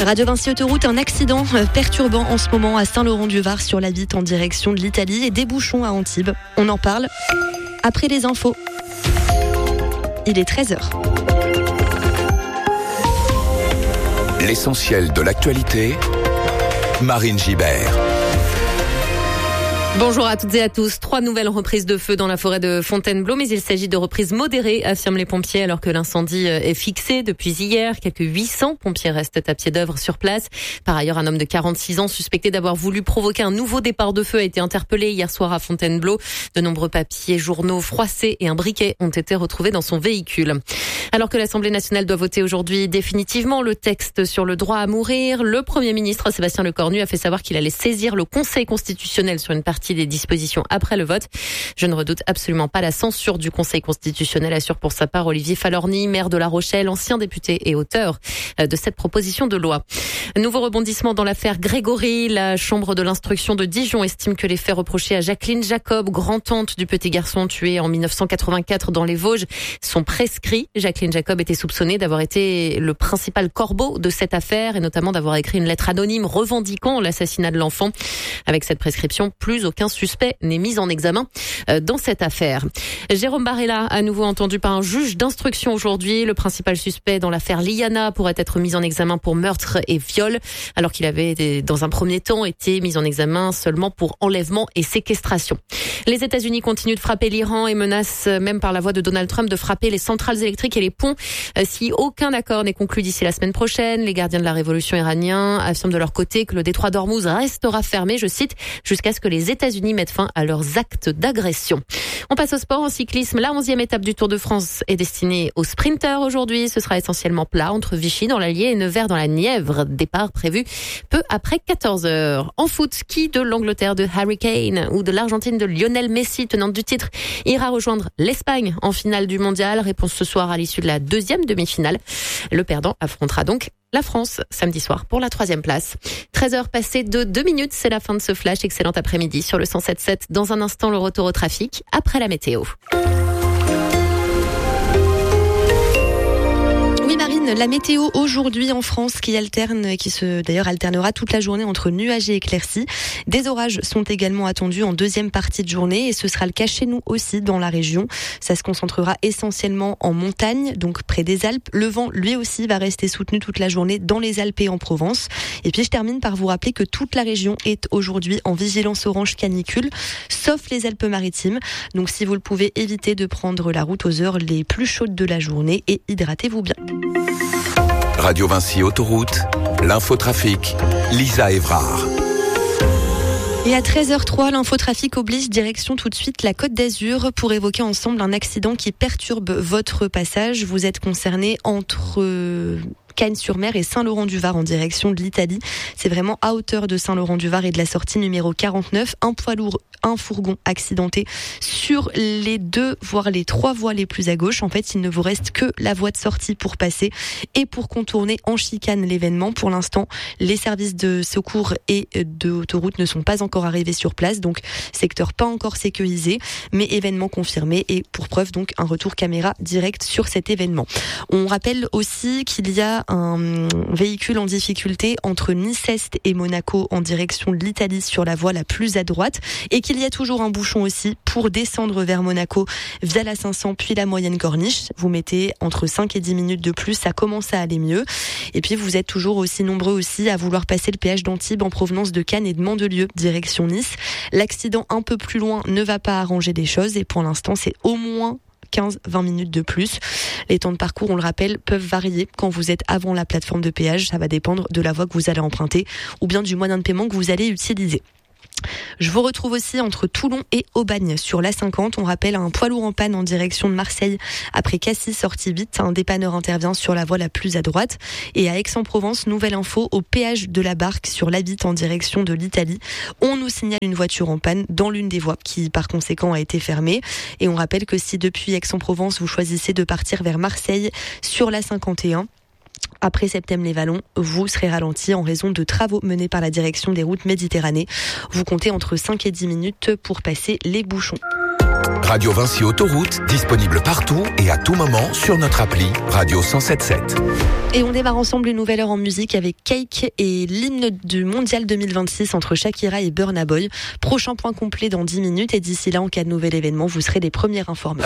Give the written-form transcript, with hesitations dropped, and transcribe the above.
Radio Vinci Autoroute, un accident perturbant en ce moment à Saint-Laurent-du-Var sur la Vitte en direction de l'Italie et des bouchons à Antibes. On en parle après les infos. Il est 13h. L'essentiel de l'actualité, Marine Gibert. Bonjour à toutes et à tous. 3 nouvelles reprises de feu dans la forêt de Fontainebleau, mais il s'agit de reprises modérées, affirment les pompiers, alors que l'incendie est fixé depuis hier. Quelques 800 pompiers restent à pied d'œuvre sur place. Par ailleurs, un homme de 46 ans suspecté d'avoir voulu provoquer un nouveau départ de feu a été interpellé hier soir à Fontainebleau. De nombreux papiers, journaux froissés et un briquet ont été retrouvés dans son véhicule. Alors que l'Assemblée nationale doit voter aujourd'hui définitivement le texte sur le droit à mourir, le Premier ministre Sébastien Lecornu a fait savoir qu'il allait saisir le Conseil constitutionnel sur une partie des dispositions après le vote. Je ne redoute absolument pas la censure du Conseil constitutionnel, assure pour sa part Olivier Falorni, maire de La Rochelle, ancien député et auteur de cette proposition de loi. Nouveau rebondissement dans l'affaire Grégory. La chambre de l'instruction de Dijon estime que les faits reprochés à Jacqueline Jacob, grand-tante du petit garçon tué en 1984 dans les Vosges, sont prescrits. Jacqueline Jacob était soupçonnée d'avoir été le principal corbeau de cette affaire et notamment d'avoir écrit une lettre anonyme revendiquant l'assassinat de l'enfant. Avec cette prescription, plus aucun suspect n'est mis en examen dans cette affaire. Jérôme Barella, à nouveau entendu par un juge d'instruction aujourd'hui. Le principal suspect dans l'affaire Liana pourrait être mis en examen pour meurtre et viol, alors qu'il avait dans un premier temps été mis en examen seulement pour enlèvement et séquestration. Les États-Unis continuent de frapper l'Iran et menacent même par la voix de Donald Trump de frapper les centrales électriques et les ponts si aucun accord n'est conclu d'ici la semaine prochaine. Les gardiens de la révolution iraniens affirment de leur côté que le détroit d'Ormuz restera fermé, je cite, jusqu'à ce que les États-Unis mettent fin à leurs actes d'agression. On passe au sport, en cyclisme. La 11e étape du Tour de France est destinée aux sprinteurs aujourd'hui. Ce sera essentiellement plat entre Vichy dans l'Allier et Nevers dans la Nièvre. Départ prévu peu après 14h. En foot, qui de l'Angleterre de Harry Kane ou de l'Argentine de Lionel Messi, tenante du titre, ira rejoindre l'Espagne en finale du mondial? Réponse ce soir à l'issue de la 2e demi-finale. Le perdant affrontera donc la France samedi soir pour la 3e place. 13h passées de 2 minutes, c'est la fin de ce flash. Excellent après-midi sur le 107.7. Dans un instant, le retour au trafic après la météo. Oui Marine, la météo aujourd'hui en France qui alternera toute la journée entre nuages et éclaircies. Des orages sont également attendus en deuxième partie de journée et ce sera le cas chez nous aussi dans la région. Ça se concentrera essentiellement en montagne, donc près des Alpes. Le vent, lui aussi, va rester soutenu toute la journée dans les Alpes et en Provence. Et puis je termine par vous rappeler que toute la région est aujourd'hui en vigilance orange canicule, sauf les Alpes-Maritimes. Donc si vous le pouvez, évitez de prendre la route aux heures les plus chaudes de la journée et hydratez-vous bien. Radio Vinci Autoroute, l'infotrafic, Lisa Évrard. Et à 13h03, l'infotrafic oblige direction tout de suite la Côte d'Azur pour évoquer ensemble un accident qui perturbe votre passage. Vous êtes concerné entre Cagnes-sur-Mer et Saint-Laurent-du-Var en direction de l'Italie. C'est vraiment à hauteur de Saint-Laurent-du-Var et de la sortie numéro 49. Un poids lourd, un fourgon accidenté sur les 2, voire les 3 voies les plus à gauche. En fait, il ne vous reste que la voie de sortie pour passer et pour contourner en chicane l'événement. Pour l'instant, les services de secours et de autoroute ne sont pas encore arrivés sur place, donc secteur pas encore sécurisé, mais événement confirmé et pour preuve donc un retour caméra direct sur cet événement. On rappelle aussi qu'il y a un véhicule en difficulté entre Nice-Est et Monaco en direction de l'Italie sur la voie la plus à droite et qu'il y a toujours un bouchon aussi pour descendre vers Monaco via la 500 puis la moyenne corniche. Vous mettez entre 5 et 10 minutes de plus, ça commence à aller mieux. Et puis vous êtes toujours aussi nombreux aussi à vouloir passer le péage d'Antibes en provenance de Cannes et de Mandelieu direction Nice. L'accident un peu plus loin ne va pas arranger les choses et pour l'instant c'est au moins 15-20 minutes de plus. Les temps de parcours, on le rappelle, peuvent varier quand vous êtes avant la plateforme de péage. Ça va dépendre de la voie que vous allez emprunter ou bien du moyen de paiement que vous allez utiliser. Je vous retrouve aussi entre Toulon et Aubagne sur l'A50. On rappelle un poids lourd en panne en direction de Marseille après Cassis, sortie vite. Un dépanneur intervient sur la voie la plus à droite. Et à Aix-en-Provence, nouvelle info au péage de la Barque sur la Vitte en direction de l'Italie. On nous signale une voiture en panne dans l'une des voies qui par conséquent a été fermée. Et on rappelle que si depuis Aix-en-Provence vous choisissez de partir vers Marseille sur l'A51, après Septem-les-Vallons, vous serez ralenti en raison de travaux menés par la direction des routes Méditerranée. Vous comptez entre 5 et 10 minutes pour passer les bouchons. Radio Vinci Autoroute, disponible partout et à tout moment sur notre appli Radio 107.7. Et on démarre ensemble une nouvelle heure en musique avec Cake et l'hymne du Mondial 2026 entre Shakira et Burna Boy. Prochain point complet dans 10 minutes et d'ici là, en cas de nouvel événement, vous serez les premiers informés.